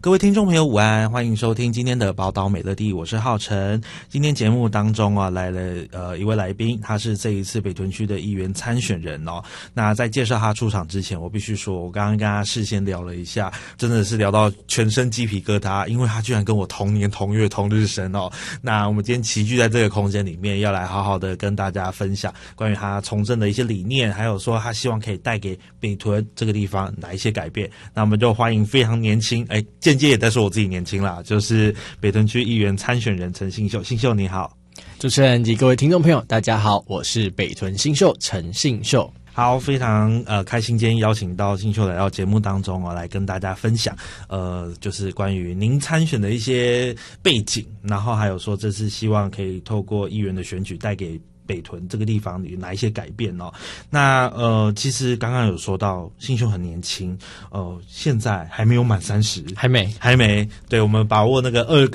各位听众朋友午安，欢迎收听今天的宝岛美乐蒂，我是浩辰。今天节目当中啊来了一位来宾，他是这一次北屯区的议员参选人哦。那在介绍他出场之前，我必须说，我刚刚跟他事先聊了一下，真的是聊到全身鸡皮疙瘩，因为他居然跟我同年同月同日生哦。那我们今天齐聚在这个空间里面，要来好好的跟大家分享关于他从政的一些理念，还有说他希望可以带给北屯这个地方哪一些改变。那我们就欢迎非常年轻，间接也在说我自己年轻啦，就是北屯区议员参选人陈信秀。信秀你好。 主持人及各位听众朋友大家好，我是北屯新秀陈信秀。 好，非常开心今天邀请到信秀来到节目当中来跟大家分享就是关于您参选的一些背景，然后还有说这次希望可以透过议员的选举带给北屯这个地方有哪一些改变哦？那其实刚刚有说到信秀很年轻，现在还没有满30， 还没。 对，我们把握那个